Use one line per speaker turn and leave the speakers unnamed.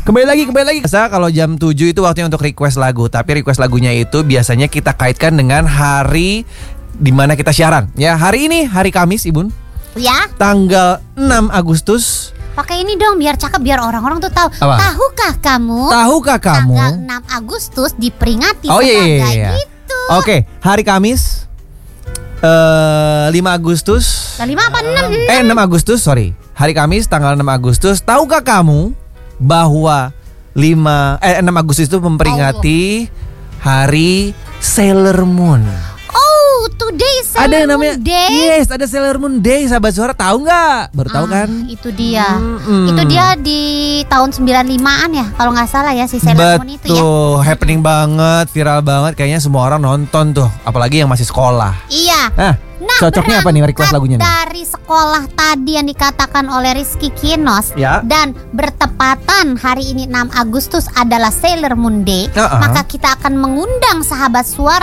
Kembali lagi. Biasa kalau jam 7 itu waktunya untuk request lagu. Tapi request lagunya itu biasanya kita kaitkan dengan hari di mana kita siaran. Ya, hari ini hari Kamis, Ibun.
Ya.
Tanggal 6 Agustus.
Pakai ini dong biar cakep, biar orang-orang tuh tahu.
Apa?
Tahukah kamu? Tanggal 6 Agustus diperingati sebagai gitu.
Oke, hari Kamis 5 Agustus.
5 apa 6?
6 Agustus, sorry. Hari Kamis tanggal 6 Agustus. Tahukah kamu bahwa 6 Agustus itu memperingati hari Sailor Moon?
Oh, today Sailor
Ada yang namanya
Moon Day.
Yes, ada Sailor Moon Day, sahabat suara. Tahu nggak? Baru tahu kan?
Itu dia. Itu dia di tahun 95-an ya, kalau nggak salah ya, si Sailor Moon itu ya.
Betul, happening banget, viral banget. Kayaknya semua orang nonton tuh, apalagi yang masih sekolah.
Iya.
Nah, cocoknya apa nih request lagunya nih?
Dari sekolah tadi yang dikatakan oleh Rizky Kinos
Ya.
dan bertepatan hari ini 6 Agustus adalah Sailor Moon Day, maka kita akan mengundang sahabat suara